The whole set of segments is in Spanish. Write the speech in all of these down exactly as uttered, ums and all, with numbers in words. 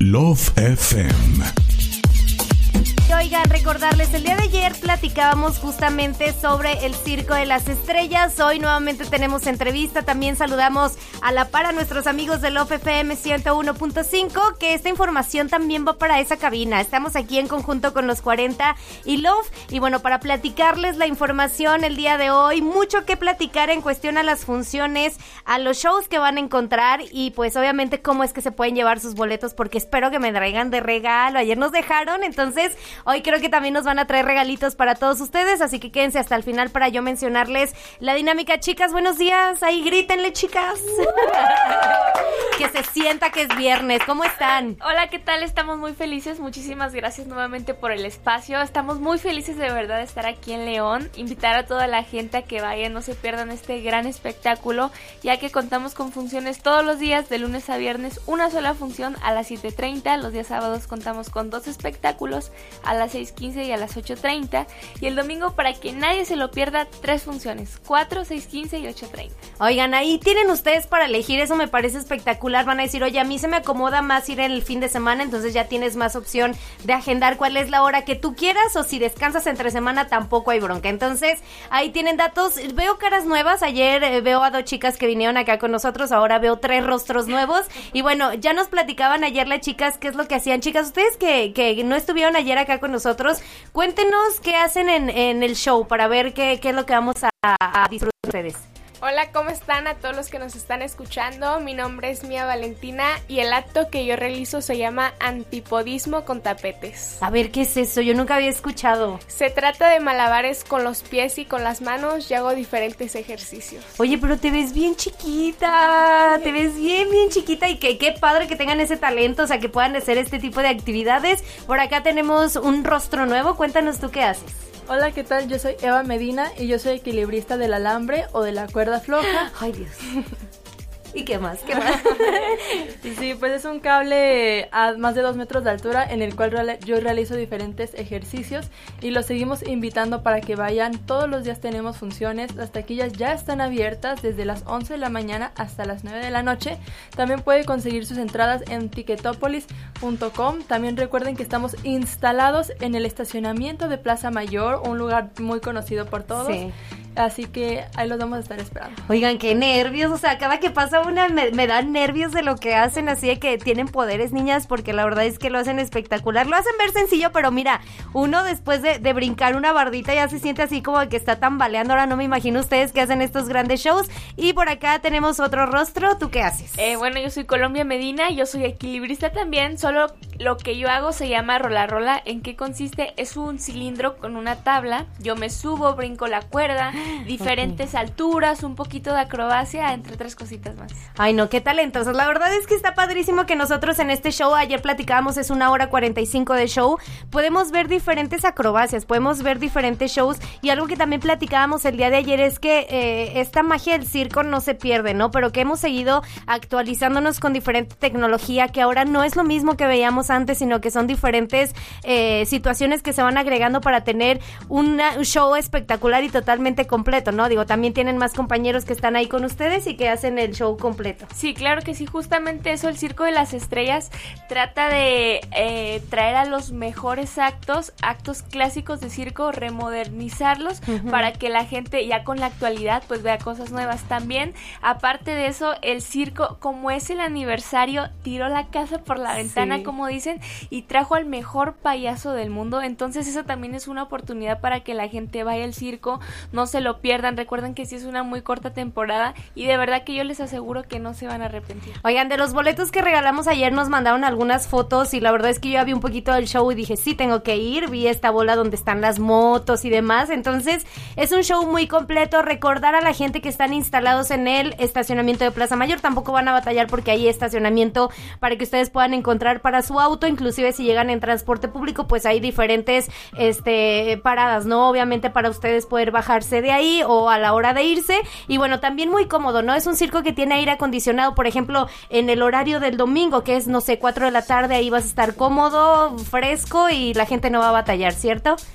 Love F M. Oigan, recordarles, el día de ayer platicábamos justamente sobre el Circo de las Estrellas. Hoy nuevamente tenemos entrevista. También saludamos a la par a nuestros amigos de Love F M ciento uno punto cinco, que esta información también va para esa cabina. Estamos aquí en conjunto con los cuarenta y Love. Y bueno, para platicarles la información el día de hoy, mucho que platicar en cuestión a las funciones, a los shows que van a encontrar y pues obviamente cómo es que se pueden llevar sus boletos, porque espero que me traigan de regalo. Ayer nos dejaron, entonces hoy creo que también nos van a traer regalitos para todos ustedes, así que quédense hasta el final para yo mencionarles la dinámica. Chicas, buenos días, ahí grítenle, chicas. Que se sienta que es viernes. ¿Cómo están? Hola, ¿qué tal? Estamos muy felices, muchísimas gracias nuevamente por el espacio. Estamos muy felices de verdad de estar aquí en León. Invitar a toda la gente a que vayan, no se pierdan este gran espectáculo, ya que contamos con funciones todos los días, de lunes a viernes, una sola función a las siete treinta. Los días sábados contamos con dos espectáculos, a las seis quince y a las ocho treinta, y el domingo, para que nadie se lo pierda, tres funciones, cuatro, seis quince y ocho treinta. Oigan, ahí tienen ustedes para elegir, eso me parece espectacular. Van a decir, oye, a mí se me acomoda más ir en el fin de semana, entonces ya tienes más opción de agendar cuál es la hora que tú quieras, o si descansas entre semana tampoco hay bronca. Entonces ahí tienen datos. Veo caras nuevas, ayer eh, veo a dos chicas que vinieron acá con nosotros, ahora veo tres rostros nuevos, y bueno, ya nos platicaban ayer las chicas qué es lo que hacían. Chicas, ustedes que, que no estuvieron ayer acá con nosotros, cuéntenos qué hacen en, en el show para ver qué, qué es lo que vamos a, a disfrutar ustedes. Hola, ¿cómo están a todos los que nos están escuchando? Mi nombre es Mía Valentina y el acto que yo realizo se llama antipodismo con tapetes. A ver, ¿qué es eso? Yo nunca había escuchado. Se trata de malabares con los pies y con las manos y hago diferentes ejercicios. Oye, pero te ves bien chiquita, te ves bien, bien chiquita, y que qué padre que tengan ese talento, o sea, que puedan hacer este tipo de actividades. Por acá tenemos un rostro nuevo, cuéntanos tú qué haces. Hola, ¿qué tal? Yo soy Eva Medina y yo soy equilibrista del alambre o de la cuerda floja. Ay, Dios. ¿Y qué más? ¿Qué más? Sí, pues es un cable a más de dos metros de altura en el cual real- yo realizo diferentes ejercicios y los seguimos invitando para que vayan. Todos los días tenemos funciones, las taquillas ya están abiertas desde las once de la mañana hasta las nueve de la noche. También puede conseguir sus entradas en ticketopolis punto com. También recuerden que estamos instalados en el estacionamiento de Plaza Mayor, un lugar muy conocido por todos. Sí. Así que ahí los vamos a estar esperando. Oigan, qué nervios, o sea, cada que pasa una me, me dan nervios de lo que hacen, así de que tienen poderes, niñas, porque la verdad es que lo hacen espectacular. Lo hacen ver sencillo, pero mira, uno después de, de brincar una bardita ya se siente así como que está tambaleando. Ahora no me imagino ustedes que hacen estos grandes shows. Y por acá tenemos otro rostro. ¿Tú qué haces? Eh, bueno, yo soy Colombia Medina, yo soy equilibrista también, solo lo que yo hago se llama rola rola. ¿En qué consiste? Es un cilindro con una tabla, yo me subo, brinco la cuerda, diferentes okay. alturas, un poquito de acrobacia, entre otras cositas más. Ay, no, qué talentosos. La verdad es que está padrísimo que nosotros en este show, ayer platicábamos, es una hora cuarenta y cinco de show, podemos ver diferentes acrobacias, podemos ver diferentes shows, y algo que también platicábamos el día de ayer es que eh, esta magia del circo no se pierde, ¿no? Pero que hemos seguido actualizándonos con diferente tecnología, que ahora no es lo mismo que veíamos antes, sino que son diferentes eh, situaciones que se van agregando para tener una, un show espectacular y totalmente completo, ¿no? Digo, también tienen más compañeros que están ahí con ustedes y que hacen el show completo. Sí, claro que sí, justamente eso, el Circo de las Estrellas trata de eh, traer a los mejores actos, actos clásicos de circo, remodernizarlos uh-huh. para que la gente ya con la actualidad pues vea cosas nuevas. También, aparte de eso, el circo, como es el aniversario, tiró la casa por la ventana, sí. como dicen, y trajo al mejor payaso del mundo. Entonces eso también es una oportunidad para que la gente vaya al circo, no se lo pierdan. Recuerden que sí es una muy corta temporada y de verdad que yo les aseguro que no se van a arrepentir. Oigan, de los boletos que regalamos ayer nos mandaron algunas fotos y la verdad es que yo ya vi un poquito del show y dije, sí, tengo que ir. Vi esta bola donde están las motos y demás. Entonces es un show muy completo. Recordar a la gente que están instalados en el estacionamiento de Plaza Mayor, tampoco van a batallar porque hay estacionamiento para que ustedes puedan encontrar para su auto. Inclusive si llegan en transporte público, pues hay diferentes este paradas, ¿no? Obviamente para ustedes poder bajarse de ahí o a la hora de irse. Y bueno, también muy cómodo, ¿no? Es un circo que tiene aire acondicionado, por ejemplo, en el horario del domingo, que es, no sé, cuatro de la tarde, ahí vas a estar cómodo, fresco y la gente no va a batallar, ¿cierto?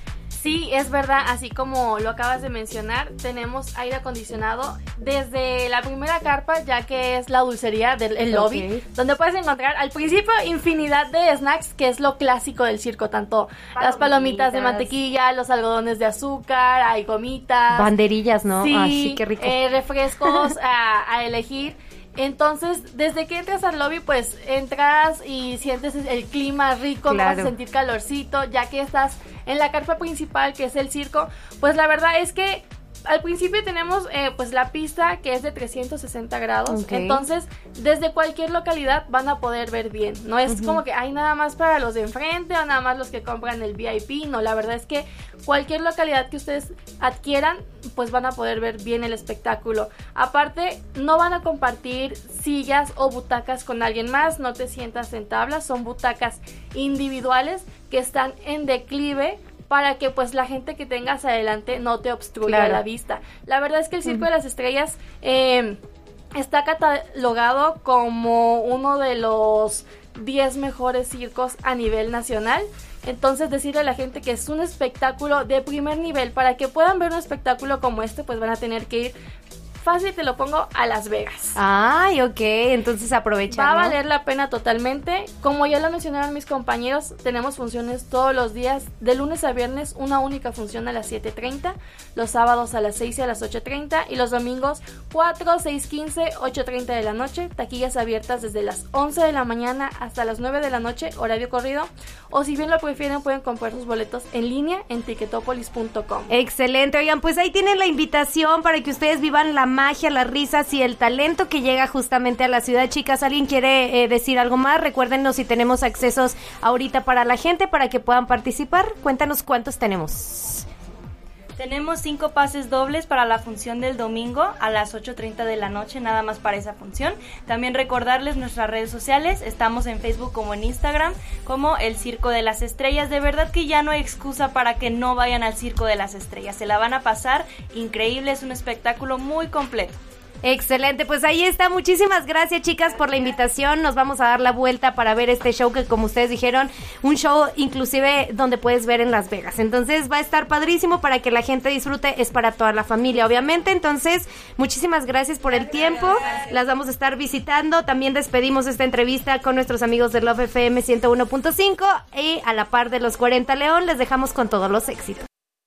Sí, es verdad, así como lo acabas de mencionar, tenemos aire acondicionado desde la primera carpa, ya que es la dulcería del el lobby, okay, donde puedes encontrar al principio infinidad de snacks, que es lo clásico del circo, tanto palomitas, las palomitas de mantequilla, los algodones de azúcar, hay gomitas, banderillas, ¿no? Sí, ah, sí, qué rico. Eh, refrescos a, a elegir. Entonces, desde que entras al lobby, pues entras y sientes el clima rico, claro, vas a sentir calorcito, ya que estás en la carpa principal, que es el circo. Pues la verdad es que al principio tenemos eh, pues la pista, que es de trescientos sesenta grados, okay, entonces desde cualquier localidad van a poder ver bien, no es uh-huh. como que hay nada más para los de enfrente o nada más los que compran el V I P, no, la verdad es que cualquier localidad que ustedes adquieran, pues van a poder ver bien el espectáculo. Aparte, no van a compartir sillas o butacas con alguien más, no te sientas en tablas, son butacas individuales que están en declive, para que pues la gente que tengas adelante no te obstruya, claro, la vista. La verdad es que el Circo uh-huh. de las Estrellas eh, está catalogado como uno de los diez mejores circos a nivel nacional. Entonces, decirle a la gente que es un espectáculo de primer nivel. Para que puedan ver un espectáculo como este, pues van a tener que ir, fácil te lo pongo, a Las Vegas. Ay, ok, entonces aprovecha. Va, ¿no?, a a valer la pena totalmente. Como ya lo mencionaron mis compañeros, tenemos funciones todos los días, de lunes a viernes, una única función a las siete treinta, los sábados a las seis y a las ocho treinta, y los domingos cuatro, seis quince, ocho treinta de la noche, taquillas abiertas desde las once de la mañana hasta las nueve de la noche, horario corrido, o si bien lo prefieren pueden comprar sus boletos en línea en ticketopolis punto com. Excelente, oigan, pues ahí tienen la invitación para que ustedes vivan la magia, las risas y el talento que llega justamente a la ciudad. Chicas, ¿alguien quiere eh, decir algo más? Recuérdenos si tenemos accesos ahorita para la gente para que puedan participar. Cuéntanos cuántos tenemos. Tenemos cinco pases dobles para la función del domingo a las ocho treinta de la noche, nada más para esa función. También recordarles nuestras redes sociales, estamos en Facebook como en Instagram, como el Circo de las Estrellas. De verdad que ya no hay excusa para que no vayan al Circo de las Estrellas, se la van a pasar increíble, es un espectáculo muy completo. Excelente, pues ahí está. Muchísimas gracias, chicas, por la invitación. Nos vamos a dar la vuelta para ver este show que, como ustedes dijeron, un show inclusive donde puedes ver en Las Vegas. Entonces va a estar padrísimo para que la gente disfrute. Es para toda la familia, obviamente. Entonces, muchísimas gracias por el tiempo. Las vamos a estar visitando. También despedimos esta entrevista con nuestros amigos de Love F M ciento uno punto cinco y a la par de los cuarenta León. Les dejamos con todos los éxitos.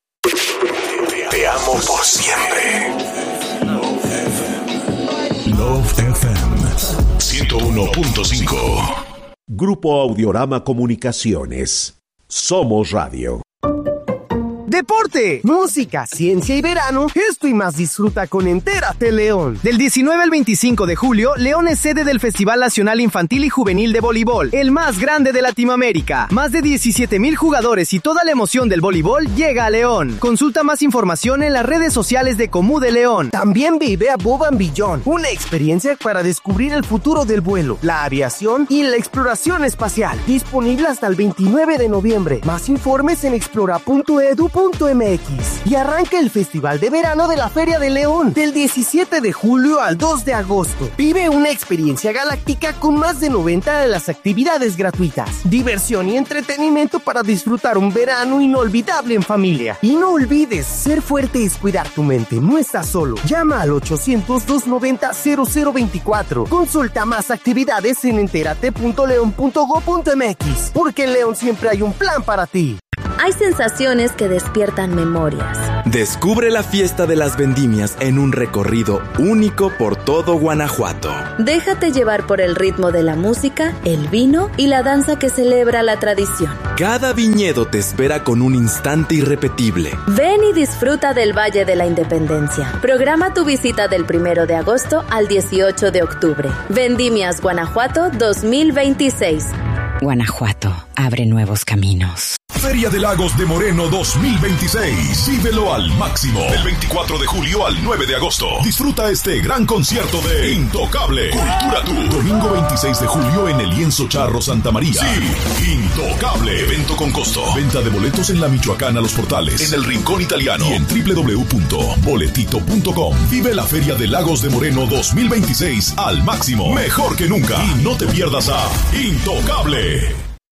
Te amo por siempre. Love F M ciento uno punto cinco. Grupo Audiorama Comunicaciones. Somos Radio. Deporte, música, ciencia y verano, esto y más disfruta con Entérate León. Del diecinueve al veinticinco de julio, León es sede del Festival Nacional Infantil y Juvenil de Voleibol, el más grande de Latinoamérica. Más de diecisiete mil jugadores y toda la emoción del voleibol llega a León. Consulta más información en las redes sociales de Comú de León. También vive a Bob and Beyond, una experiencia para descubrir el futuro del vuelo, la aviación y la exploración espacial. Disponible hasta el veintinueve de noviembre. Más informes en explora punto edu punto m x. Y arranca el Festival de Verano de la Feria de León del diecisiete de julio al dos de agosto. Vive una experiencia galáctica con más de noventa de las actividades gratuitas. Diversión y entretenimiento para disfrutar un verano inolvidable en familia. Y no olvides, ser fuerte es cuidar tu mente. No estás solo. Llama al ochocientos, doscientos noventa, cero cero veinticuatro. Consulta más actividades en entérate punto león punto go punto m x. Porque en León siempre hay un plan para ti. Hay sensaciones que despiertan memorias. Descubre la fiesta de las vendimias en un recorrido único por todo Guanajuato. Déjate llevar por el ritmo de la música, el vino y la danza que celebra la tradición. Cada viñedo te espera con un instante irrepetible. Ven y disfruta del Valle de la Independencia. Programa tu visita del primero de agosto al dieciocho de octubre. Vendimias Guanajuato dos mil veintiséis. Guanajuato abre nuevos caminos. Feria de Lagos de Moreno dos mil veintiséis. Vívelo al máximo. Del veinticuatro de julio al nueve de agosto. Disfruta este gran concierto de Intocable. Cultura Tour. Domingo veintiséis de julio en el Lienzo Charro Santa María. Sí, Intocable. Evento con costo. Venta de boletos en la Michoacana Los Portales, en el Rincón Italiano y en doble u doble u doble u punto boletito punto com. Vive la Feria de Lagos de Moreno dos mil veintiséis al máximo. Mejor que nunca. Y no te pierdas a Intocable.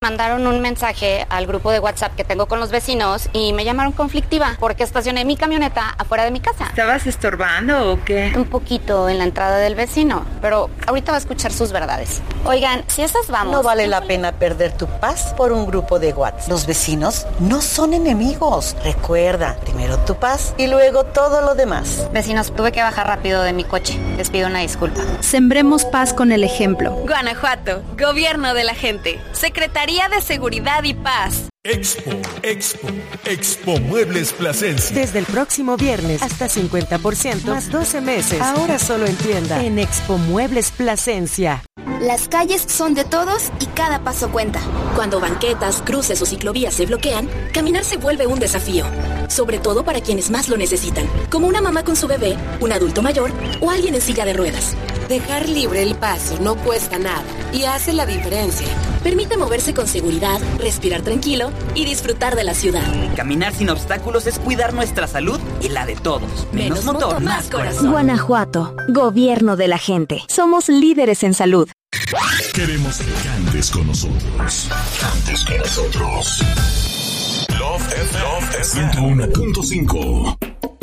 Mandaron un mensaje al grupo de WhatsApp que tengo con los vecinos y me llamaron conflictiva porque estacioné mi camioneta afuera de mi casa. ¿Estabas estorbando o qué? Un poquito en la entrada del vecino, pero ahorita va a escuchar sus verdades. Oigan, si esas vamos... No vale la pena perder tu paz por un grupo de WhatsApp. Los vecinos no son enemigos. Recuerda, primero tu paz y luego todo lo demás. Vecinos, tuve que bajar rápido de mi coche. Les pido una disculpa. Sembremos paz con el ejemplo. Guanajuato, Gobierno de la Gente, Secretaría de Seguridad y Paz. Expo, Expo, Expo Muebles Plasencia. Desde el próximo viernes hasta cincuenta por ciento más doce meses. Ahora solo en tienda en Expo Muebles Plasencia. Las calles son de todos y cada paso cuenta. Cuando banquetas, cruces o ciclovías se bloquean, caminar se vuelve un desafío. Sobre todo para quienes más lo necesitan, como una mamá con su bebé, un adulto mayor o alguien en silla de ruedas. Dejar libre el paso no cuesta nada y hace la diferencia. Permite moverse con seguridad, respirar tranquilo y disfrutar de la ciudad. Caminar sin obstáculos es cuidar nuestra salud y la de todos. Menos, Menos motor, motor, más corazón. Guanajuato, Gobierno de la Gente. Somos líderes en salud. Queremos que cantes con nosotros. Cantes con nosotros. Love F M ciento uno punto cinco.